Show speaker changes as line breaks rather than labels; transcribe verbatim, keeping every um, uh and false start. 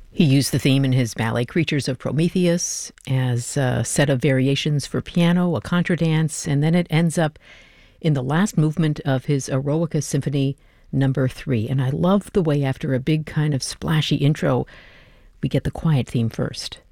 He used the theme in his ballet Creatures of Prometheus as a set of variations for piano, a contradance, and then it ends up in the last movement of his Eroica Symphony number three. And I love the way after a big kind of splashy intro, we get the quiet theme first.